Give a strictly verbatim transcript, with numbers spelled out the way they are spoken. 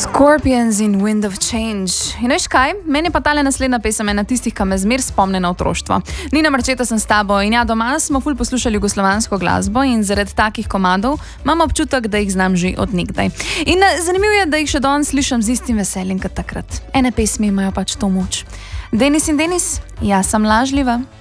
Scorpions in Wind of Change. In veš kaj? Meni je pa tale naslednja pesem ena tistih, ki me zmer spomne na otroštvo. Nina Marčeta sem s tabo in ja, doma smo ful poslušali jugoslovansko glasbo in zaradi takih komadov imam občutek, da jih znam že od nekdaj. In zanimivo je, da jih še danes slišam z istim veseljem kot takrat. Ene pesmi imajo pač to moč. Denis in Denis, jaz sem lažljiva.